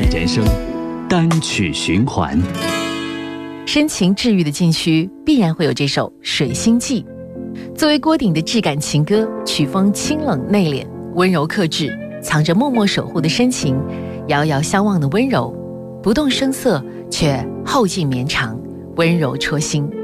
人生，单曲循环。 深情治愈的禁区，必然会有这首《水星记》。作为郭顶的质感情歌，曲风清冷内敛，温柔克制，藏着默默守护的深情，遥遥相望的温柔，不动声色却后劲绵长，温柔戳心。